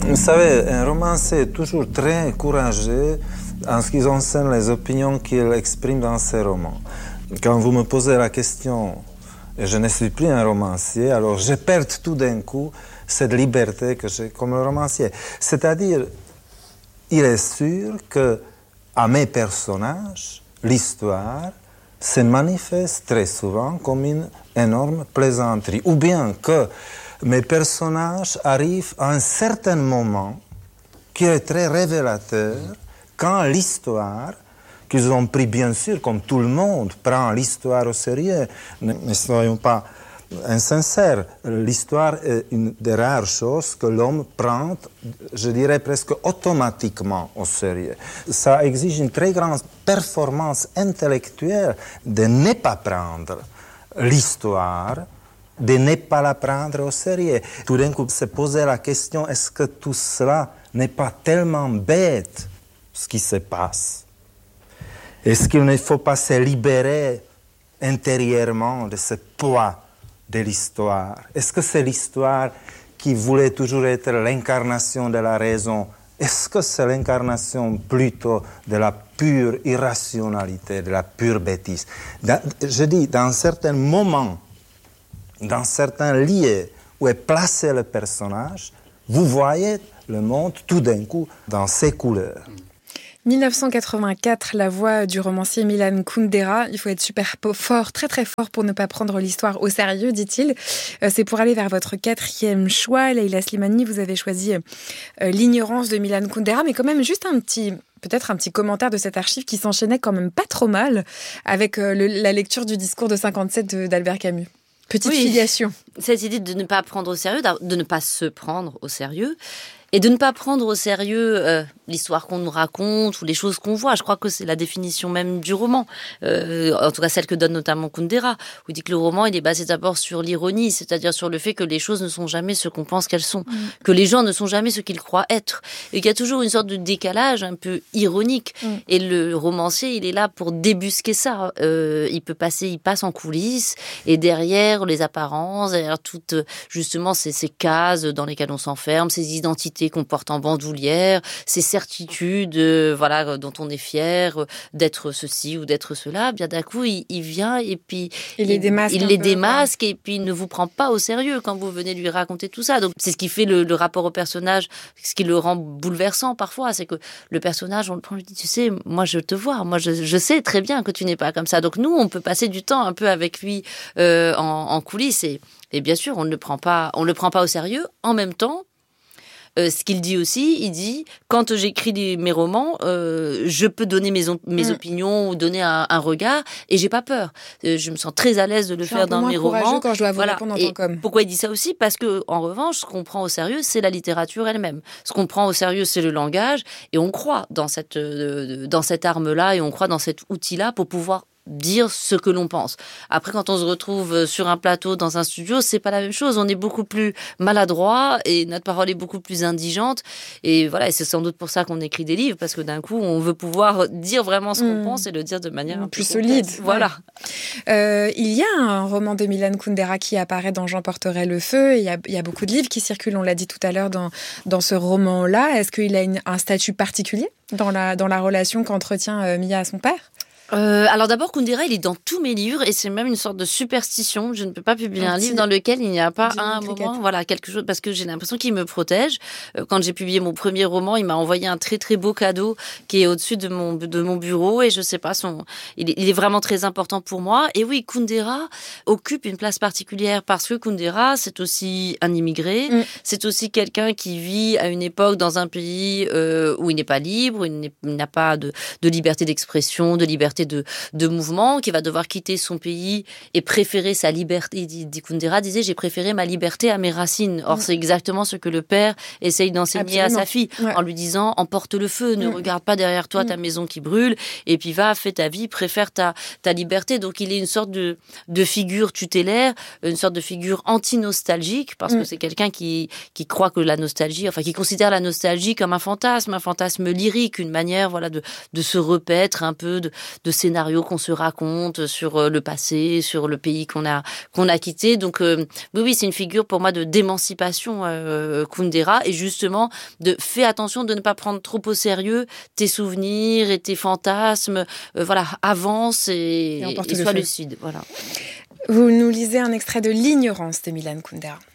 Vous savez, un romancier est toujours très courageux en ce qui concerne les opinions qu'il exprime dans ses romans. Quand vous me posez la question, et je ne suis plus un romancier, alors je perds tout d'un coup cette liberté que j'ai comme romancier. C'est-à-dire, il est sûr que à mes personnages, l'histoire se manifeste très souvent comme une énorme plaisanterie. Ou bien que mes personnages arrivent à un certain moment qui est très révélateur quand l'histoire, qu'ils ont pris bien sûr, comme tout le monde prend l'histoire au sérieux, ne soyons pas insincères, l'histoire est une des rares choses que l'homme prend, je dirais presque automatiquement au sérieux. Ça exige une très grande performance intellectuelle de ne pas prendre l'histoire, de ne pas la prendre au sérieux. Tout d'un coup, se poser la question, est-ce que tout cela n'est pas tellement bête, ce qui se passe? Est-ce qu'il ne faut pas se libérer intérieurement de ce poids de l'histoire? Est-ce que c'est l'histoire qui voulait toujours être l'incarnation de la raison? Est-ce que c'est l'incarnation plutôt de la pure irrationalité, de la pure bêtise? Je dis, dans certains moments, dans certains lieux où est placé le personnage, vous voyez le monde tout d'un coup dans ses couleurs. 1984, la voix du romancier Milan Kundera. Il faut être super fort, très très fort pour ne pas prendre l'histoire au sérieux, dit-il. C'est pour aller vers votre quatrième choix. Leïla Slimani, vous avez choisi L'ignorance de Milan Kundera, mais quand même juste peut-être un petit commentaire de cette archive qui s'enchaînait quand même pas trop mal avec la lecture du discours de 57 d'Albert Camus. Petite filiation. Cette idée de ne pas prendre au sérieux, de ne pas se prendre au sérieux, et de ne pas prendre au sérieux l'histoire qu'on nous raconte ou les choses qu'on voit. Je crois que c'est la définition même du roman, en tout cas celle que donne notamment Kundera, où il dit que le roman il est basé d'abord sur l'ironie, c'est-à-dire sur le fait que les choses ne sont jamais ce qu'on pense qu'elles sont, que les gens ne sont jamais ce qu'ils croient être, et qu'il y a toujours une sorte de décalage un peu ironique. Et le romancier, il est là pour débusquer ça. Il passe en coulisses, et derrière les apparences, derrière toutes justement ces cases dans lesquelles on s'enferme, ces identités qu'on porte en bandoulière, ces certitudes dont on est fier d'être ceci ou d'être cela, bien d'un coup il vient et puis il les démasque et puis il ne vous prend pas au sérieux quand vous venez lui raconter tout ça. Donc c'est ce qui fait le rapport au personnage, ce qui le rend bouleversant parfois, c'est que le personnage, on le prend, on lui dit, tu sais, moi je te vois, moi je sais très bien que tu n'es pas comme ça. Donc nous on peut passer du temps un peu avec lui en coulisses et bien sûr on ne le prend pas au sérieux. En même temps, ce qu'il dit aussi, il dit, quand j'écris mes romans, je peux donner mes opinions ou donner un regard, et j'ai pas peur. Je me sens très à l'aise de le faire dans mes romans. Quand je dois vous répondre en tant qu'homme. Pourquoi il dit ça aussi? Parce que, en revanche, ce qu'on prend au sérieux, c'est la littérature elle-même. Ce qu'on prend au sérieux, c'est le langage, et on croit dans cette arme-là, et on croit dans cet outil-là pour pouvoir dire ce que l'on pense. Après, quand on se retrouve sur un plateau, dans un studio, c'est pas la même chose. On est beaucoup plus maladroit et notre parole est beaucoup plus indigente. Et voilà, et c'est sans doute pour ça qu'on écrit des livres, parce que d'un coup, on veut pouvoir dire vraiment ce qu'on pense et le dire de manière un plus peu solide. Voilà. Il y a un roman de Milan Kundera qui apparaît dans J'emporterai le feu. Il y a beaucoup de livres qui circulent, on l'a dit tout à l'heure, dans ce roman-là. Est-ce qu'il a un statut particulier dans la relation qu'entretient Mia à son père ? Alors d'abord, Kundera, il est dans tous mes livres et c'est même une sorte de superstition. Je ne peux pas publier un livre dans lequel il n'y a pas un moment, quelque chose, parce que j'ai l'impression qu'il me protège. Quand j'ai publié mon premier roman, il m'a envoyé un très très beau cadeau qui est au-dessus de mon bureau et je sais pas, il est vraiment très important pour moi. Et oui, Kundera occupe une place particulière parce que Kundera, c'est aussi un immigré, c'est aussi quelqu'un qui vit à une époque dans un pays où il n'est pas libre, où il n'a pas de liberté d'expression, de liberté de mouvement, qui va devoir quitter son pays et préférer sa liberté. Kundera disait, j'ai préféré ma liberté à mes racines. Or, c'est exactement ce que le père essaye d'enseigner à sa fille, en lui disant, emporte le feu, ne regarde pas derrière toi ta maison qui brûle, et puis va, fais ta vie, préfère ta liberté. Donc, il est une sorte de figure tutélaire, une sorte de figure anti-nostalgique, parce que c'est quelqu'un qui croit que la nostalgie, qui considère la nostalgie comme un fantasme lyrique, une manière, de se repaître un peu, de scénarios qu'on se raconte sur le passé, sur le pays qu'on a quitté. Donc oui, c'est une figure pour moi de d'émancipation, Kundera, et justement fais attention de ne pas prendre trop au sérieux tes souvenirs et tes fantasmes. Voilà, avance et sois lucide. Voilà. Vous nous lisez un extrait de L'ignorance de Milan Kundera.